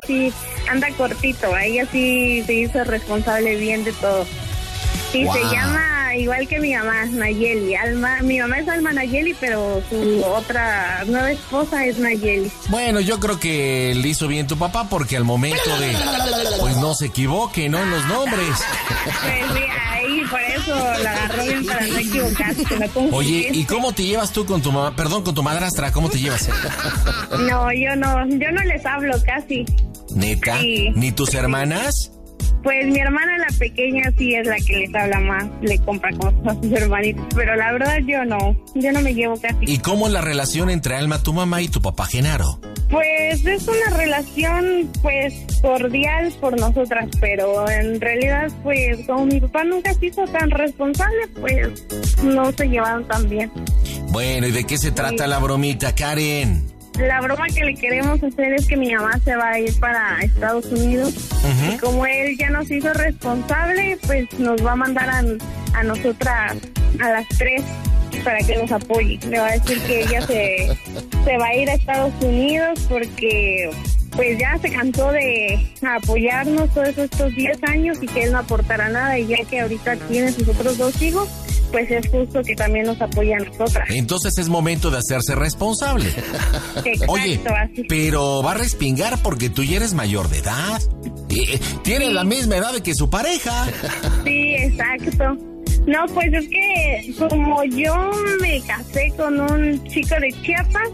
sí anda cortito, ella sí se hizo responsable bien de todo. Y se llama igual que mi mamá, Nayeli. Mi mamá es Alma Nayeli, pero su otra nueva esposa es Nayeli. Bueno, yo creo que le hizo bien tu papá porque al momento de, pues no se equivoque, ¿no? En los nombres. Pues sí, ahí por eso la agarró bien para no equivocarse. Oye, ¿y cómo te llevas tú con tu mamá? Perdón, con tu madrastra, ¿cómo te llevas? No, yo no les hablo casi. ¿Neta? Sí. ¿Ni tus hermanas? Pues mi hermana, la pequeña, sí es la que les habla más, le compra cosas a sus hermanitos, pero la verdad yo no me llevo casi. ¿Y cómo es la relación entre Alma, tu mamá, y tu papá Genaro? Pues es una relación, pues, cordial por nosotras, pero en realidad, pues, como mi papá nunca se hizo tan responsable, pues, no se llevaron tan bien. Bueno, ¿y de qué se trata la bromita, Karen? La broma que le queremos hacer es que mi mamá se va a ir para Estados Unidos. Uh-huh. Y como él ya nos hizo responsable, pues nos va a mandar a nosotras, a las 3, para que nos apoye. Le va a decir que ella se va a ir a Estados Unidos porque pues ya se cansó de apoyarnos todos estos 10 años y que él no aportará nada, y ya que ahorita tiene sus otros 2 hijos, pues es justo que también nos apoye a nosotras. Entonces es momento de hacerse responsable. Exacto. Oye, así. pero va a respingar porque tú ya eres mayor de edad. Tiene la misma edad que su pareja. Sí, exacto. No, pues es que como yo me casé con un chico de Chiapas,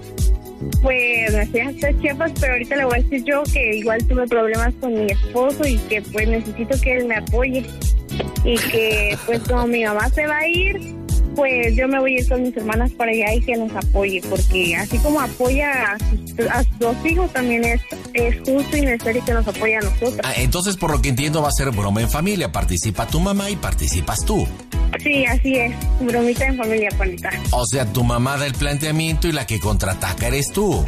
pues me fui hasta Chiapas, pero ahorita le voy a decir yo que igual tuve problemas con mi esposo y que pues necesito que él me apoye. Y que pues como mi mamá se va a ir, pues yo me voy a ir con mis hermanas para allá y que nos apoye, porque así como apoya a sus 2 hijos, también es justo y necesario que nos apoye a nosotros. Entonces, por lo que entiendo, va a ser broma en familia. Participa tu mamá y participas tú. Sí, así es. Bromita en familia, Pandita. O sea, tu mamá da el planteamiento y la que contraataca eres tú.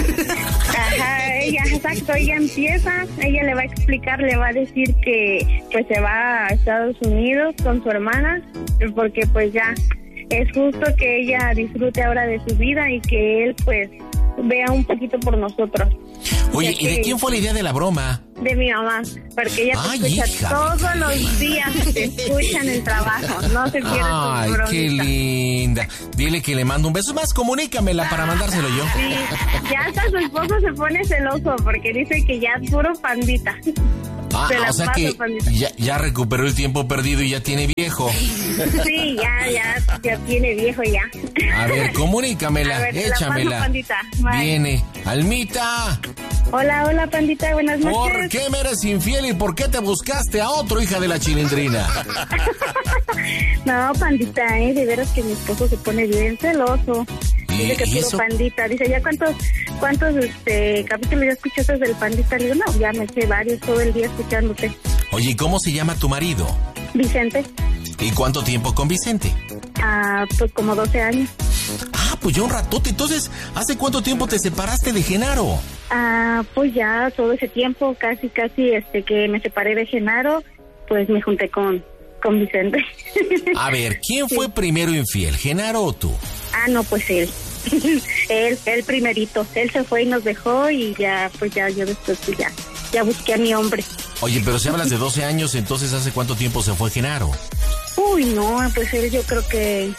Ajá, exacto. Ella empieza, ella le va a explicar, le va a decir que pues se va a Estados Unidos con su hermana, porque pues ya es justo que ella disfrute ahora de su vida y que él pues vea un poquito por nosotros. Oye, ¿y de quién fue la idea de la broma? De mi mamá, porque ella te escucha, hija, todos los días, te escucha en el trabajo, no se pierde tu bromita. Qué linda. Dile que le mando un beso más, comunícamela para mandárselo yo. Sí, ya hasta su esposo se pone celoso porque dice que ya es puro Pandita. O sea que ya recuperó el tiempo perdido y ya tiene viejo. Sí, ya tiene viejo ya. A ver, comunícamela, a ver, échamela. Viene. Almita. Hola, Pandita, buenas noches. ¿Por qué me eres infiel y por qué te buscaste a otro, hija de la chilindrina? No, Pandita, de veras que mi esposo se pone bien celoso. Dice que puro Pandita. Dice, ¿ya cuántos capítulos ya escuchaste del Pandita? Le digo, no, ya me sé varios, todo el día escuchándote. Oye, ¿cómo se llama tu marido? Vicente. ¿Y cuánto tiempo con Vicente? Pues como 12 años. Pues ya un ratote. Entonces, ¿hace cuánto tiempo te separaste de Genaro? Pues ya todo ese tiempo, casi que me separé de Genaro, pues me junté con Vicente. A ver, ¿quién fue primero infiel, Genaro o tú? No, pues él. él primerito. Él se fue y nos dejó y ya, pues ya yo después pues ya busqué a mi hombre. Oye, pero si hablas de 12 años, entonces ¿hace cuánto tiempo se fue Genaro? Uy, no, pues él yo creo que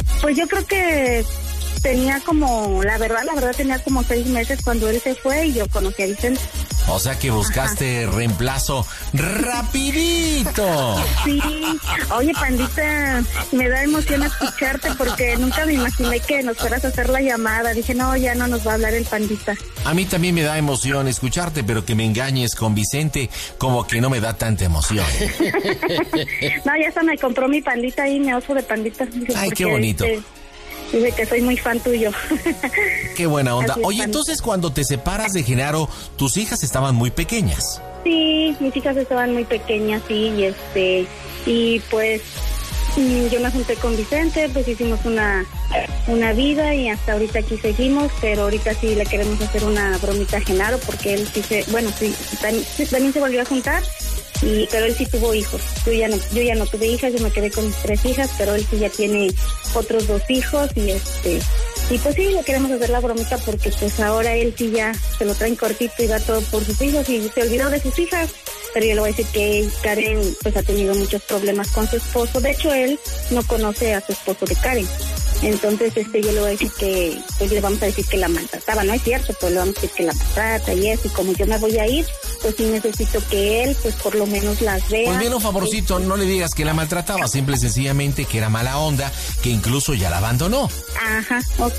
tenía como, la verdad tenía como 6 meses cuando él se fue y yo conocí a Vicente. O sea que buscaste reemplazo rapidito. Sí. Oye, Pandita, me da emoción escucharte porque nunca me imaginé que nos fueras a hacer la llamada. Dije, no, ya no nos va a hablar el Pandita. A mí también me da emoción escucharte, pero que me engañes con Vicente como que no me da tanta emoción. No, ya hasta me compró mi Pandita ahí, mi oso de Pandita. Dice, ay, qué bonito. Dice que soy muy fan tuyo. Qué buena onda. Oye, entonces cuando te separas de Genaro, tus hijas estaban muy pequeñas. Sí, mis hijas estaban muy pequeñas, sí, y pues yo me junté con Vicente, pues hicimos una vida y hasta ahorita aquí seguimos, pero ahorita sí le queremos hacer una bromita a Genaro porque él sí también se volvió a juntar. Pero él sí tuvo hijos. Yo ya no tuve hijas, yo me quedé con mis 3 hijas, pero él sí ya tiene otros 2 hijos y Y pues sí, le queremos hacer la bromita porque pues ahora él sí ya se lo traen cortito y va todo por sus hijos y se olvidó de sus hijas. Pero yo le voy a decir que Karen pues ha tenido muchos problemas con su esposo. De hecho, él no conoce a su esposo de Karen. Entonces, yo le voy a decir que, pues le vamos a decir que la maltrataba, no es cierto, pero le vamos a decir que la maltrata y eso, y como yo me voy a ir, pues sí necesito que él, pues por lo menos las vea. Pues bien, un favorcito, no le digas que la maltrataba, simple y sencillamente que era mala onda, que incluso ya la abandonó. Ajá, ok.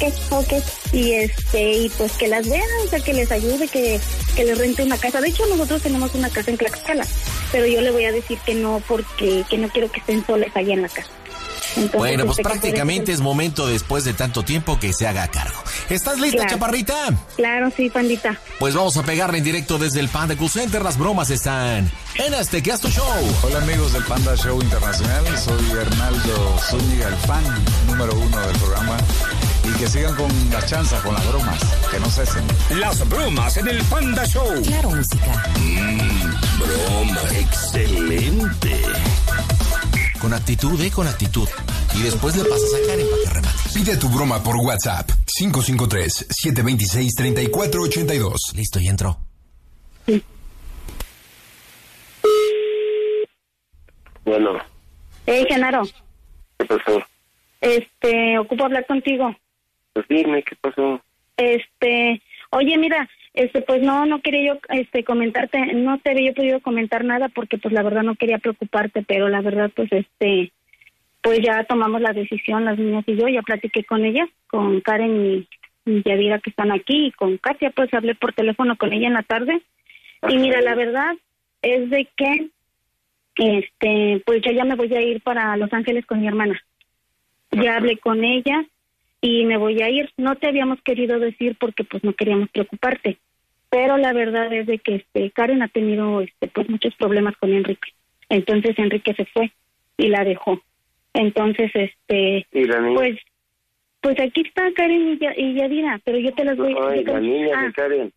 Y pues que las vea, o sea, que les ayude, que les rente una casa. De hecho, nosotros tenemos una casa en Tlaxcala, pero yo le voy a decir que no, porque que no quiero que estén solas allá en la casa. Entonces, bueno, pues prácticamente es momento después de tanto tiempo que se haga cargo. ¿Estás lista, claro, chaparrita? Claro, sí, pandita. Pues vamos a pegarle en directo desde el Panda Cool Center. Las bromas están en este que es tu show. Hola amigos del Panda Show Internacional, soy Hernaldo Zúñiga, el fan número 1 del programa. Y que sigan con la chanza, con las bromas, que no cesen. Las bromas en el Panda Show. Claro, música. Broma, excelente. Con actitud, con actitud. Y después le pasas a Karen para que remate. Pide tu broma por WhatsApp. 553-726-3482. Listo, ya entró. Sí. Bueno. Genaro. ¿Qué pasó? Ocupo hablar contigo. Pues dime, ¿qué pasó? Oye, mira, pues no quería yo, comentarte, no te había podido comentar nada porque, pues, la verdad no quería preocuparte, pero la verdad, pues, pues ya tomamos la decisión, las niñas y yo, ya platiqué con ellas, con Karen y Yadira que están aquí, y con Katia, pues, hablé por teléfono con ella en la tarde, y mira, la verdad es de que, pues yo ya me voy a ir para Los Ángeles con mi hermana. Ya hablé con ella y me voy a ir. No te habíamos querido decir porque pues no queríamos preocuparte, pero la verdad es de que Karen ha tenido pues muchos problemas con Enrique. Entonces Enrique se fue y la dejó. Entonces ¿Y la niña? Pues aquí está Karen y Yadira, pero yo te las voy a la niña de Karen.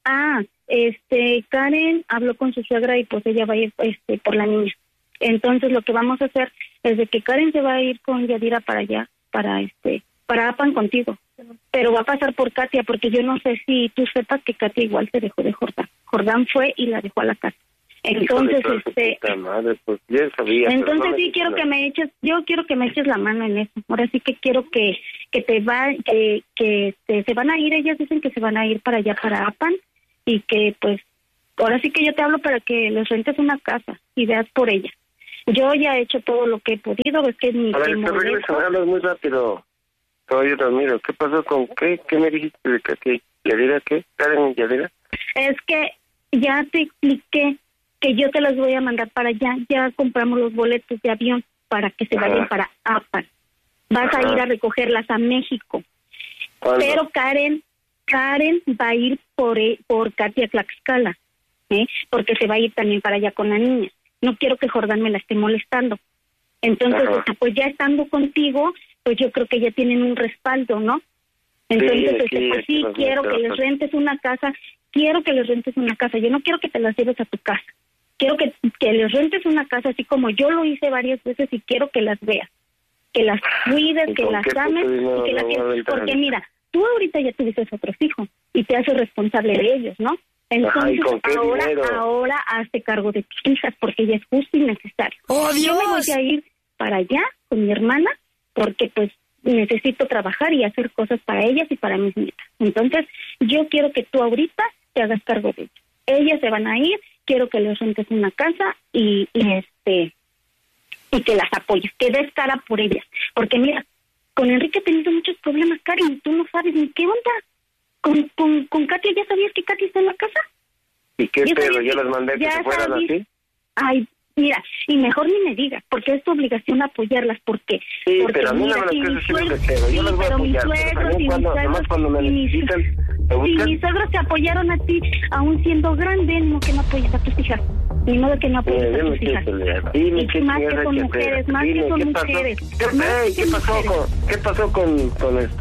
Karen habló con su suegra y pues ella va a ir por la niña. Entonces lo que vamos a hacer es de que Karen se va a ir con Yadira para allá, para Apan contigo, pero va a pasar por Katia, porque yo no sé si tú sepas que Katia igual se dejó de Jordán. Jordán fue y la dejó a la casa. Entonces, madre, pues ya sabía. Entonces no sí quiero que me eches, yo quiero que me eches la mano en eso. Ahora sí que quiero que se van a ir, ellas dicen que se van a ir para allá, para Apan, y que pues, ahora sí que yo te hablo para que les rentes una casa y veas por ella. Yo ya he hecho todo lo que he podido, es que ni... A ver, te regresas, hablas muy rápido. Oye, Ramiro, ¿qué pasó con qué? ¿Qué me dijiste de que Yadira qué? ¿Karen y Yadira? Es que ya te expliqué que yo te las voy a mandar para allá. Ya compramos los boletos de avión para que se vayan para Apan. Vas a ir a recogerlas a México. ¿Cuándo? Pero Karen va a ir por Katia Tlaxcala, porque se va a ir también para allá con la niña. No quiero que Jordán me la esté molestando. Entonces, pues ya estando contigo, pues yo creo que ya tienen un respaldo, ¿no? Entonces, sí, quiero que les rentes una casa. Quiero que les rentes una casa. Yo no quiero que te las lleves a tu casa. Quiero que les rentes una casa, así como yo lo hice varias veces, y quiero que las veas. Que las cuides, que las ames, y que las quieras. Porque mira, tú ahorita ya tuviste otros hijos, y te haces responsable de ellos, ¿no? Entonces, ahora hazte cargo de tus hijas, porque ya es justo y necesario. ¡Oh, Dios! Yo me voy a ir para allá con mi hermana, porque pues necesito trabajar y hacer cosas para ellas y para mis nietas. Entonces, yo quiero que tú ahorita te hagas cargo de ellas. Ellas se van a ir, quiero que les rentes una casa y que las apoyes, que des cara por ellas. Porque mira, con Enrique he tenido muchos problemas, Karen, tú no sabes ni qué onda. Con Katia, ¿ya sabías que Katia está en la casa? ¿Y qué pedo? ¿Yo las mandé que se fueran así? Ay, mira, y mejor ni me digas, porque es tu obligación apoyarlas, porque... Sí, porque pero a mí mira, no me si las mis crees decir yo las voy a apoyar, cuando me necesitan, ¿me buscan? Si mis suegros te apoyaron a ti, aún siendo grande, no que no apoyes a tus hijas. Ni modo que no apoyes a tus hijas. Dime, más que son mujeres, más que son mujeres. ¿Qué pasó con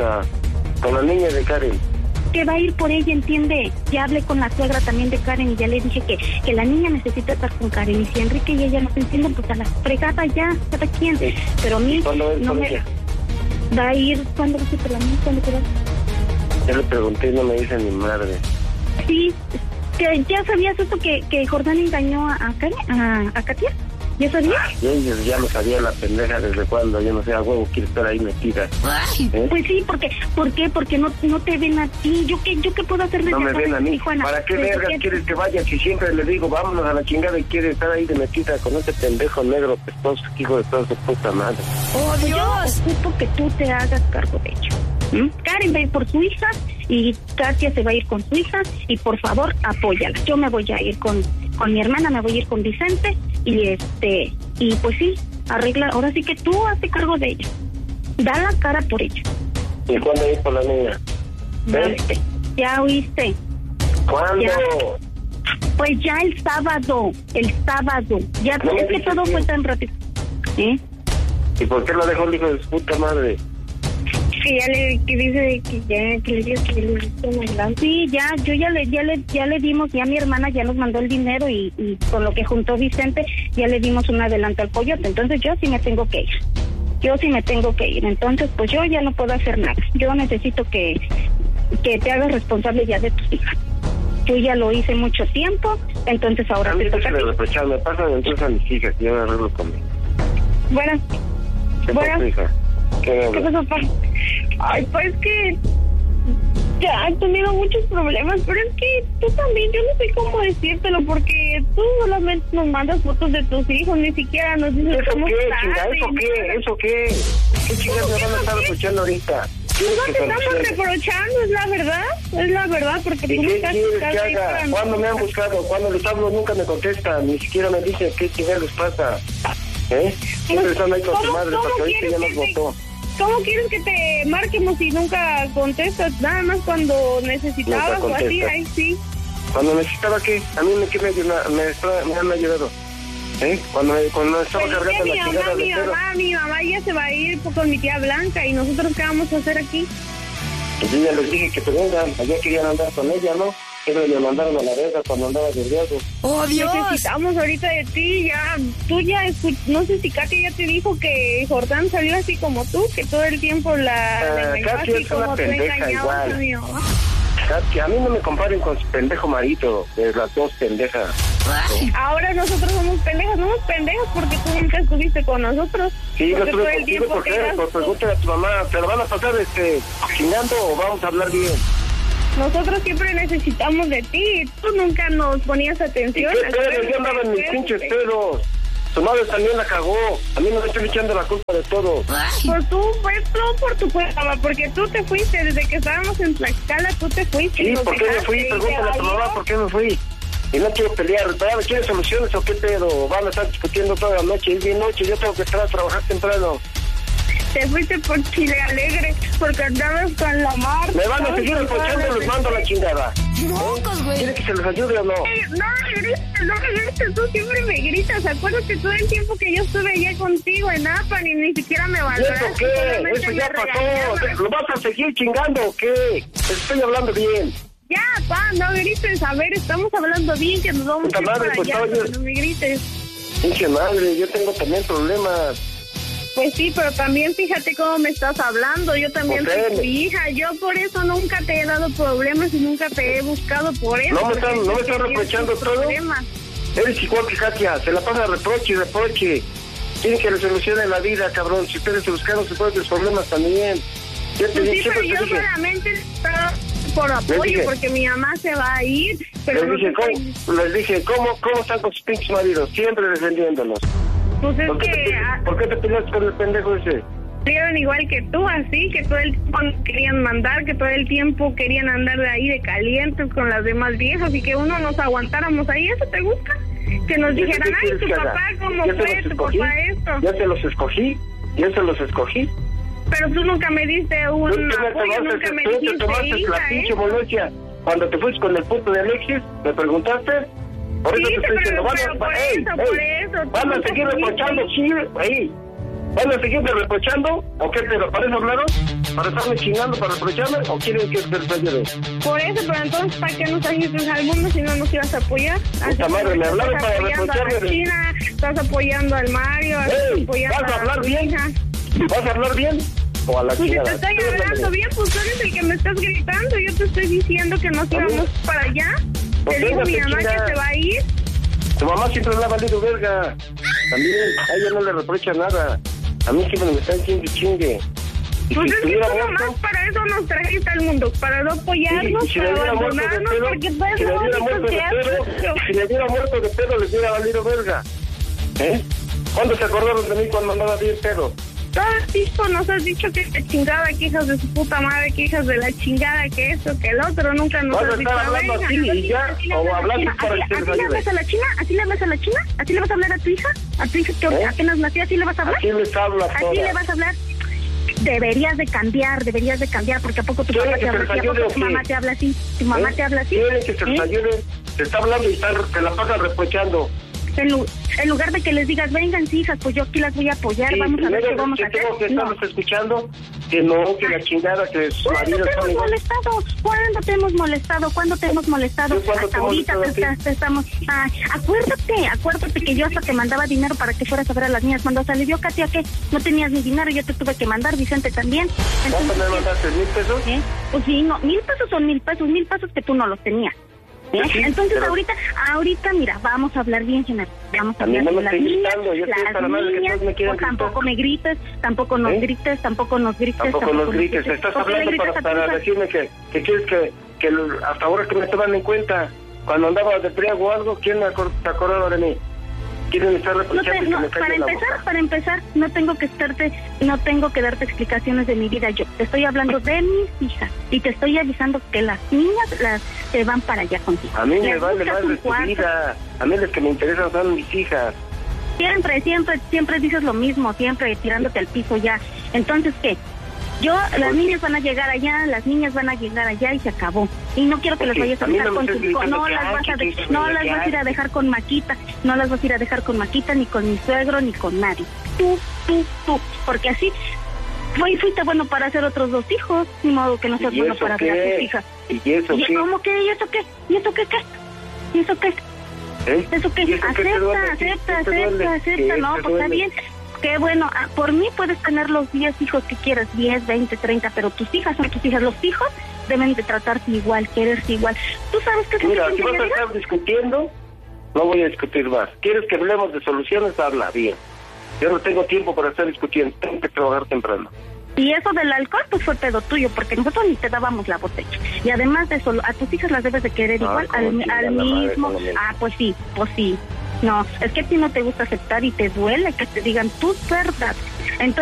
la niña de Karen? Que va a ir por ella, entiende. Ya hablé con la suegra también de Karen y ya le dije que la niña necesita estar con Karen, y si Enrique y ella no se entienden, pues a la fregada ya, cada quien. Pero a mí no me... va a ir, ¿cuándo vas a ir por la mía? ¿Cuándo te vas? Ya le pregunté y no me dice mi madre. Sí, que ya sabías eso que Jordán engañó a Katia. ¿Ya sabías? Ya lo sabía la pendeja desde cuando, yo no sé, a huevo quiere estar ahí metida. Pues sí, ¿por qué? Porque no te ven a ti. ¿Yo qué puedo hacer desde No me ven a mí. Tijuana? ¿Para qué vergas quieres que vaya? Si siempre le digo, vámonos a la chingada y quiere estar ahí de metida con ese pendejo negro pestoso, hijo de toda su puta madre. ¡Oh, Dios! Yo ocupo que tú te hagas cargo de ello. Karen va a ir por su hija y Katia se va a ir con su hija y por favor apóyala. Yo me voy a ir con mi hermana, me voy a ir con Vicente y pues sí, arregla, ahora sí que tú hazte cargo de ella. Da la cara por ella. ¿Y cuándo ir por la niña? ¿Ya oíste? ¿Cuándo? Ya. Pues ya el sábado. Ya No es que todo bien. fue tan rápido. ¿Eh? ¿Y por qué lo dejó el hijo de su puta madre? Que dice que le dio que le sí, yo ya le dimos, ya mi hermana ya nos mandó el dinero y con lo que juntó Vicente ya le dimos un adelanto al coyote, entonces yo sí me tengo que ir, entonces pues yo ya no puedo hacer nada, yo necesito que te hagas responsable ya de tus hijas. Yo ya lo hice mucho tiempo, entonces ahora te toca a ti. Reprochar, me pasan entonces a mis hijas, yo me arreglo conmigo. Bueno. ¿Qué pasó, hija? ¿Qué pasó, papá? Ay, pues que ya he tenido muchos problemas, pero es que tú también, yo no sé cómo decírtelo, porque tú solamente nos mandas fotos de tus hijos, ni siquiera nos dices ¿Eso cómo qué, estás. chinga? ¿Eso qué? ¿Qué chingas me van a estar reprochando ahorita? No te estamos reprochando, es la verdad, porque ¿Y tú qué nunca quieres estás que ahí haga? para ¿Cuándo me han buscado? Cuando les hablo nunca me contestan, ni siquiera me dicen qué chingados les pasa. Siempre están ahí con su madre, porque ahorita ya nos votó. ¿Cómo quieres que te marquemos si nunca contestas? Nada más cuando necesitabas o así, ahí sí. ¿Cuando necesitaba qué? A mí me han ayudado. Cuando estaba Pues cargando la chingada de cero. mi mamá ya se va a ir con mi tía Blanca y nosotros ¿qué vamos a hacer aquí? Pues yo ya les dije que te vengan, allá querían andar con ella, ¿no? Pero le mandaron a la verga cuando andaba de riesgo. ¡Oh, Dios! Necesitamos ahorita de ti, tú ya no sé si Katia ya te dijo que Jordán salió así como tú, que todo el tiempo la engañaba así como tú engañabas a mi mamá. Katia, a mí no me comparen con su pendejo marido, de las dos pendejas. Ahora nosotros somos pendejas, no somos pendejas porque tú nunca estuviste con nosotros. Sí, no porque estuve contigo, ¿por qué? Pues pregúntale a tu mamá, ¿te lo van a pasar chingando o vamos a hablar bien? Nosotros siempre necesitamos de ti, tú nunca nos ponías atención. ¿Y qué pedo? Yo andaba en mis pinches pedos. Tu madre también la cagó. A mí no me estoy echando la culpa de todo. Pues tú por tu culpa, porque tú te fuiste desde que estábamos en Tlaxcala, tú te fuiste. Sí, ¿por qué me fui? Pregúntale a tu mamá por qué me fui. Y no quiero pelear, ¿quieres soluciones o qué pedo? Van a estar discutiendo toda la noche, es bien noche, yo tengo que estar a trabajar temprano. Te fuiste por Chile Alegre, porque andabas con la mar. Me van a seguir escuchando, les mando la chingada. ¡Mocos, güey! ¿Quieres que se les ayude o no? No me grites, tú siempre me gritas. Acuérdate todo el tiempo que yo estuve allá contigo en APA, ni siquiera me valoraste. ¿Eso qué? Eso ya pasó. ¿Lo vas a seguir chingando o qué? Te estoy hablando bien. Ya, pa, no grites. A ver, estamos hablando bien, que nos vamos a ir para allá, pero no me grites. Pinche madre, yo tengo también problemas. Pues sí, pero también fíjate cómo me estás hablando. Yo también soy tu hija. Yo por eso nunca te he dado problemas y nunca te he buscado por eso. No me están reprochando todo. Eres igual que Katia, se la pasa reproche y reproche. Quieren que le solucionen la vida, cabrón. Si ustedes se buscaron sus propios problemas también. Sí, pero yo solamente estaba por apoyo porque mi mamá se va a ir. Pero les dije, ¿cómo están con sus pinches maridos? Siempre defendiéndolos. Pues es ¿Por qué te peleaste con el pendejo ese? Vieron igual que tú, así, que todo el tiempo querían mandar, que todo el tiempo querían andar de ahí de calientes con las demás viejas y que uno nos aguantáramos ahí. ¿Eso te gusta? Que nos dijeran, ay, tu papá, ¿cómo fue? Tu papá esto. Yo se los escogí. Pero tú nunca me diste un apoyo, nunca me dijiste, te tomaste la pinche molestia. Cuando te fuiste con el puto de Alexis, ¿me preguntaste? Por eso te estoy diciendo, por eso. ¿Van a seguir reprochando? Sí, ahí. ¿Van a seguirme reprochando? ¿O qué pedo? ¿Para eso hablaron? ¿Para estarme chingando, para reprocharme? ¿O quieren que se ayude? Por eso, pero entonces, ¿para qué nos trajiste al mundo si no nos ibas a apoyar? Puta madre, me hablaron para reprocharme. A la China, estás apoyando al Mario, estás apoyando ¿vas a hablar bien? ¿Vas a hablar bien? o a la Pues chingada. te estoy hablando bien, pues tú eres el que me estás gritando. Yo te estoy diciendo que nos íbamos para allá. Pues Te dijo mi véngase, mamá chinga. que se va a ir. Tu mamá siempre le ha valido verga. También a ella no le reprocha nada. A mí siempre me están chingue. Y Pues si es que estuviera tú muerto, nomás para eso nos trajiste al mundo, para no apoyarnos, y si le para hubiera muerto de abandonarnos, pedo, porque tú si eres le lo hubiera único muerto que de has pedo, hecho. si le hubiera muerto de pedo, les hubiera valido verga. ¿Eh? ¿Cuándo se acordaron de mí cuando andaba bien pedo? Todo el tiempo nos has dicho que la chingada, que hijas de su puta madre, que hijas de la chingada, que esto, que el otro, nunca nos ¿Vas a has dicho. estar hablando venga, así y ya? así le ¿O hablas a la hablando China, para que así te le ayude? hablas a la China? ¿Así le hablas a la China? ¿Así le vas a hablar a tu hija? ¿A tu hija que apenas nació? ¿Así le vas a hablar? Así les hablas ¿Así todas. le vas a hablar? Deberías de cambiar, porque a poco tu ¿Quieren papá que te se habla les así, a ayude poco o tu qué? mamá te habla así, tu mamá te habla así. Quieren que se les ayude. Se está hablando y se la pasan reprochando. En lugar de que les digas, vengan hijas, pues yo aquí las voy a apoyar, Sí, vamos a ver primero qué vamos a que hacer. tengo que No. estarlos escuchando, que no, que la chingada, que sus ¿Cuándo maridos te son hemos igual. molestado? ¿Cuándo te hemos molestado? ¿Cuándo te hemos molestado? ¿Yo cuándo te Hasta he ahorita molestado a ti? te estamos... acuérdate que yo hasta te mandaba dinero para que fueras a ver a las niñas. Cuando salió Katia, que no tenías ni dinero, yo te tuve que mandar, Vicente también. ¿Cuánto me mandaste? ¿1,000 pesos? ¿eh? Pues sí, no, 1,000 pesos son 1,000 pesos que tú no los tenías. ¿eh? Sí, Entonces pero- ahorita, mira, vamos a hablar bien, general. Vamos a A mí hablar no de me las estoy niñas, gritando, yo estoy para madre que todos me quieran pues tampoco gritar. me grites, tampoco nos ¿Eh? grites, tampoco nos grites. Tampoco nos grites. Estás ¿Por qué le hablando gritas a tu para hija? decirme que quieres que hasta ahora que me toman en cuenta, cuando andaba de friago o algo, ¿quién se acordaba de mí? ¿Quieren estar reprochando que me calle la boca? Para empezar, no tengo que darte explicaciones de mi vida yo. Te estoy hablando de mis hijas y te estoy avisando que las niñas se van para allá contigo. A mí me Les vale buscas más un de tu cuarto. vida. A mí las que me interesan son mis hijas. Siempre dices lo mismo, siempre tirándote al piso ya. Entonces, ¿qué? Las niñas van a llegar allá, y se acabó. Y no quiero que las Ok, vayas a a mí dejar no me con estés tu gritando no que, las ay, vas a que de- sí, no que las vas a ir a ay. dejar con Maquita, no las vas a ir a dejar con Maquita, ni con mi suegro, ni con nadie. Tú, porque así fuiste bueno para hacer otros 2 hijos, ni modo que no seas ¿Y bueno eso para ver a tus qué? hijas. ¿Y eso qué? ¿Cómo que? ¿Y eso qué? ¿Y eso qué? ¿Y eso qué? ¿Eh? ¿Eso qué? ¿Y eso qué te duele? Acepta, ¿Qué te duele? no, ¿Qué te pues está duele? bien. Qué bueno, por mí puedes tener los 10 hijos que quieras, 10, 20, 30, pero tus hijas son tus hijas. Los hijos deben de tratarte igual, quererse igual. ¿Tú sabes qué es lo Mira, que si vas a significa? estar discutiendo, no voy a discutir más. ¿Quieres que hablemos de soluciones? Habla, bien. Yo no tengo tiempo para estar discutiendo, tengo que trabajar temprano. Y eso del alcohol, pues fue pedo tuyo, porque nosotros ni te dábamos la botella. Y además de eso, a tus hijas las debes de querer igual, como chinga al la madre, mismo. como me- Pues sí. No, es que a ti no te gusta aceptar y te duele que te digan tus verdades.